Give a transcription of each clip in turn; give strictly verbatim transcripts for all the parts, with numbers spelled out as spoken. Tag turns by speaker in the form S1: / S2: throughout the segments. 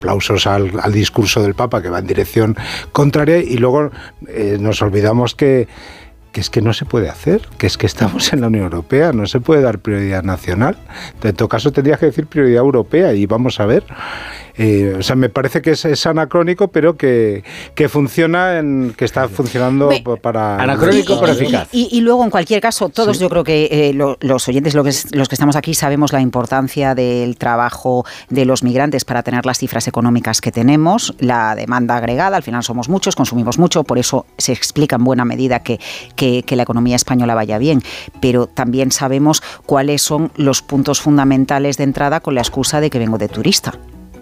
S1: aplausos al, al discurso del Papa, que va en dirección contraria, y luego eh, nos olvidamos que, que es que no se puede hacer, que es que estamos en la Unión Europea, no se puede dar prioridad nacional. En todo caso tendrías que decir prioridad europea, y vamos a ver. Eh, o sea, me parece que es, es anacrónico, pero que, que funciona, en, que está funcionando Me, para...
S2: Anacrónico, pero eficaz.
S3: Y, y, y luego, en cualquier caso, todos sí. yo creo que eh, lo, los oyentes, lo que es, los que estamos aquí, sabemos la importancia del trabajo de los migrantes para tener las cifras económicas que tenemos, la demanda agregada, al final somos muchos, consumimos mucho, por eso se explica en buena medida que, que, que la economía española vaya bien, pero también sabemos cuáles son los puntos fundamentales de entrada con la excusa de que vengo de turista.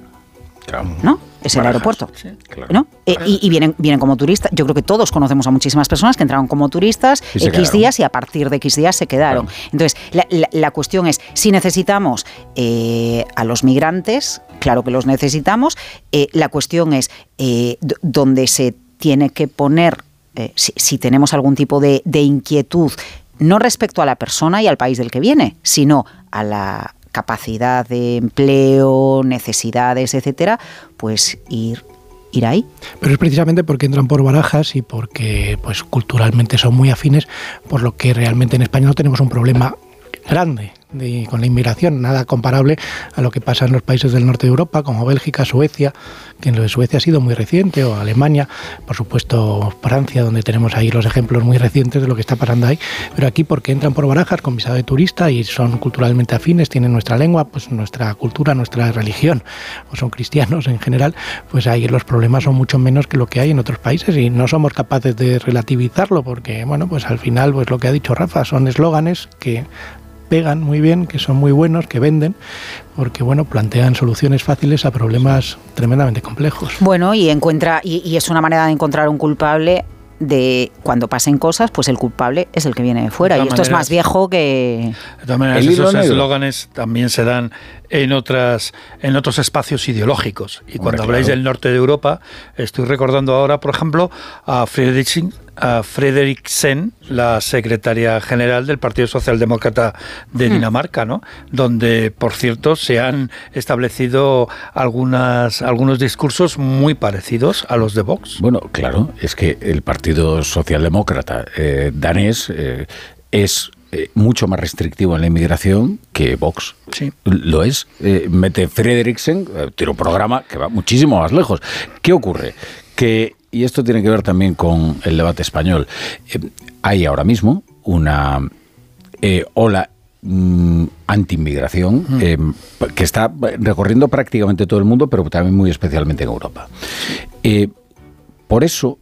S3: ¿No? Es el aeropuerto, sí, claro. ¿No? Eh, y y vienen, vienen como turistas. Yo creo que todos conocemos a muchísimas personas que entraron como turistas X quedaron. días y a partir de X días se quedaron. Claro. Entonces, la, la, la cuestión es, si necesitamos eh, a los migrantes, claro que los necesitamos, eh, la cuestión es eh, d- donde se tiene que poner, eh, si, si tenemos algún tipo de, de inquietud, no respecto a la persona y al país del que viene, sino a la capacidad de empleo, necesidades, etcétera, pues ir ir ahí.
S4: Pero es precisamente porque entran por barajas y porque pues culturalmente son muy afines, por lo que realmente en España no tenemos un problema grande de, con la inmigración, nada comparable a lo que pasa en los países del norte de Europa, como Bélgica, Suecia, que en lo de Suecia ha sido muy reciente, o Alemania, por supuesto Francia, donde tenemos ahí los ejemplos muy recientes de lo que está pasando ahí, pero aquí porque entran por barajas con visado de turista y son culturalmente afines, tienen nuestra lengua, pues nuestra cultura, nuestra religión, o son cristianos en general, pues ahí los problemas son mucho menos que lo que hay en otros países y no somos capaces de relativizarlo porque, bueno, pues al final, pues lo que ha dicho Rafa, son eslóganes que pegan muy bien, que son muy buenos, que venden, porque bueno, plantean soluciones fáciles a problemas tremendamente complejos.
S3: Bueno, y encuentra y, y es una manera de encontrar un culpable de cuando pasen cosas, pues el culpable es el que viene de fuera. De y esto maneras, es más viejo que...
S2: De todas maneras, esos eslóganes también se dan en otras en otros espacios ideológicos. Y cuando Hombre, habláis claro. del norte de Europa, estoy recordando ahora, por ejemplo, a Frederiksen, a Frederiksen, la secretaria general del Partido Socialdemócrata de hmm. Dinamarca, ¿no? Donde, por cierto, se han establecido algunas algunos discursos muy parecidos a los de Vox.
S5: Bueno, claro, es que el Partido Socialdemócrata eh, danés eh, es eh, mucho más restrictivo en la inmigración que Vox.
S2: Sí.
S5: Lo es. Eh, mete Frederiksen, eh, tiene un programa que va muchísimo más lejos. ¿Qué ocurre? Que, y esto tiene que ver también con el debate español, eh, hay ahora mismo una eh, ola mm, anti-inmigración mm. eh, que está recorriendo prácticamente todo el mundo, pero también muy especialmente en Europa. Eh, por eso,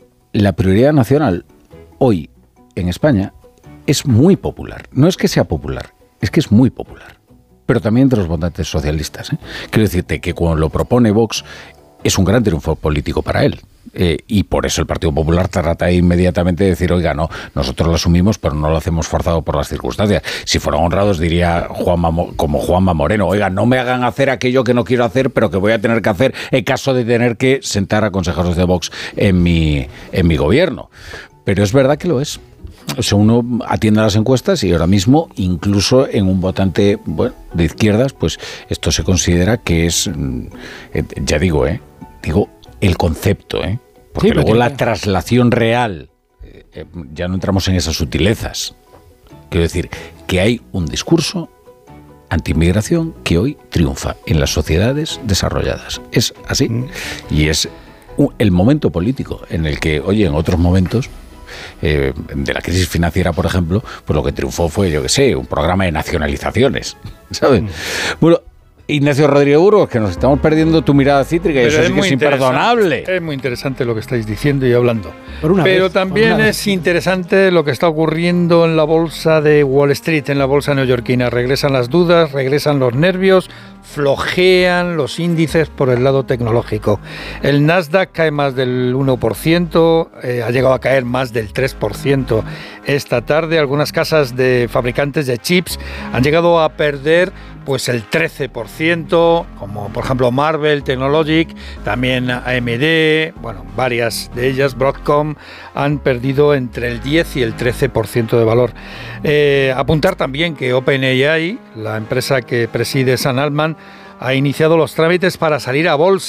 S5: la prioridad nacional hoy en España es muy popular. No es que sea popular, es que es muy popular. Pero también entre los votantes socialistas. ¿eh? Quiero decirte que cuando lo propone Vox es un gran triunfo político para él. Eh, y por eso el Partido Popular trata inmediatamente de decir, oiga, no, nosotros lo asumimos, pero no lo hacemos forzado por las circunstancias. Si fueran honrados, diría Juanma, como Juanma Moreno, oiga, no me hagan hacer aquello que no quiero hacer, pero que voy a tener que hacer en caso de tener que sentar a consejeros de Vox en mi, en mi gobierno. Pero es verdad que lo es. O sea, uno atiende a las encuestas y ahora mismo, incluso en un votante bueno, de izquierdas, pues esto se considera que es, eh, ya digo, eh, digo, el concepto, ¿eh? Porque sí, luego la que... traslación real, eh, ya no entramos en esas sutilezas. Quiero decir, que hay un discurso anti-inmigración que hoy triunfa en las sociedades desarrolladas. Es así. Mm. Y es un, el momento político en el que, oye, en otros momentos, eh, de la crisis financiera, por ejemplo, pues lo que triunfó fue, yo qué sé, un programa de nacionalizaciones, ¿sabes? Mm. Bueno, Ignacio Rodríguez Burgos, que nos estamos perdiendo tu mirada cítrica y Pero eso sí que es imperdonable.
S2: Es muy interesante lo que estáis diciendo y hablando. Pero vez, también es interesante lo que está ocurriendo en la bolsa de Wall Street, en la bolsa neoyorquina. Regresan las dudas, regresan los nervios, flojean los índices por el lado tecnológico. El Nasdaq cae más del uno por ciento, eh, ha llegado a caer más del tres por ciento esta tarde. Algunas casas de fabricantes de chips han llegado a perder pues el trece por ciento, como por ejemplo Marvell Technologic, también A M D, bueno, varias de ellas, Broadcom, han perdido entre el diez y el trece por ciento de valor. Eh, apuntar también que OpenAI, la empresa que preside Sam Altman, ha iniciado los trámites para salir a bolsa.